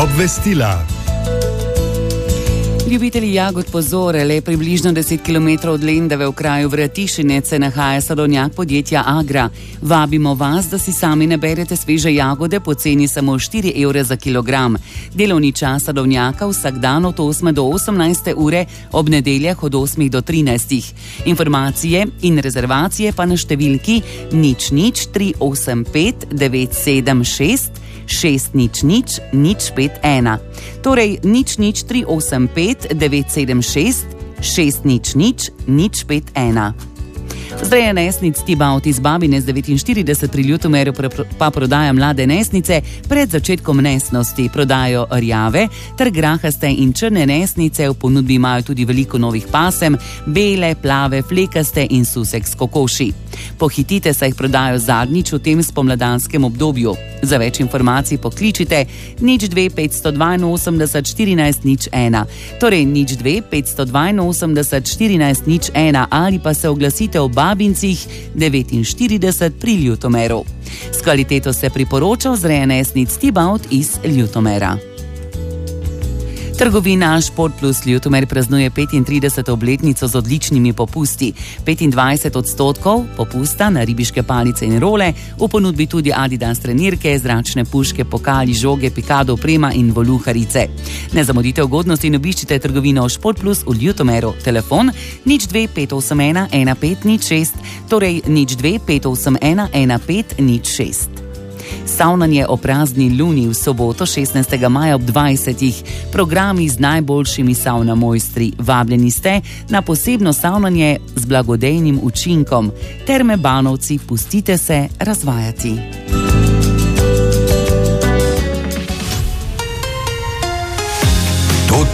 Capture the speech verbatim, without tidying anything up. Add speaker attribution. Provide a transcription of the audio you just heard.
Speaker 1: Obvestila.
Speaker 2: Ljubitelji jagod pozore, le približno deset kilometrov od Lendave v kraju Vratišinec se nahaja sadovnjak podjetja Agra. Vabimo vas, da si sami naberete sveže jagode po ceni samo štiri evre za kilogram. Delovni čas sadovnjaka vsak dan od osme do osemnajste ure, ob nedeljah od osmih do trinajstih. Informacije in rezervacije pa na številki nič nič tri osem pet devet sedem šest šest nič nič nič pet ena. Torej nič nič tri osem pet devet sedem šest šest nič nič nič pet ena. Zdaj je nesnic Tibaut iz Babine z devetinštirideset pri Ljutomeru pa prodaja mlade nesnice pred začetkom nesnosti. Prodajo rjave ter grahaste in črne nesnice, v ponudbi imajo tudi veliko novih pasem, bele, plave, flekaste in susek s kokoši. Pohitite, saj jih prodajo zadnjič v tem spomladanskem obdobju. Za več informacij pokličite nič dve petsto dvainosemdeset štirinajst nič ena, torej nič dve petsto dvainosemdeset štirinajst nič ena ali pa se oglasite v Babincih devetinštirideset pri Ljutomeru. S kvaliteto se priporoča vzreja nesnic Tibaut iz Ljutomera. Trgovina Šport Plus Ljutomer praznuje petintrideseto obletnico z odličnimi popusti. petindvajset odstotkov popusta na ribiške palice in role, v ponudbi tudi Adidas trenirke, zračne puške, pokali, žoge, pikado, oprema in voluharice. Ne zamudite ugodnosti in obiščite trgovino Šport Plus v Ljutomeru. Telefon nič dve pet osem ena ena pet nič šest, torej nič dve pet osem ena ena pet nič šest. Savnanje o prazni luni v soboto šestnajstega maja ob dvajsetih. Programi z najboljšimi savna mojstri. Vabljeni ste na posebno savnanje z blagodejnim učinkom. Terme Banovci, pustite se razvajati.